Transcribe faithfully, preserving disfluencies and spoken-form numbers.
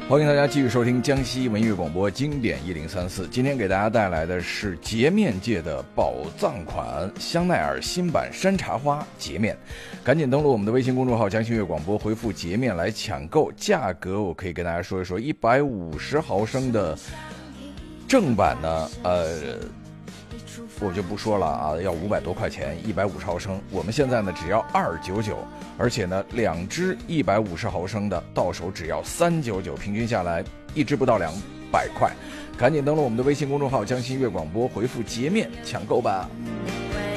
欢迎大家继续收听江西文艺广播经典一零三四。今天给大家带来的是洁面界的宝藏款香奈儿新版山茶花洁面，赶紧登录我们的微信公众号江西音乐广播，回复洁面来抢购。价格我可以跟大家说一说，一百五十毫升的正版呢，呃。我就不说了啊，要五百多块钱，一百五十毫升。我们现在呢只要二九九，而且呢两支一百五十毫升的到手只要三九九，平均下来一支不到两百块。赶紧登录我们的微信公众号江西音乐广播，回复洁面抢购吧。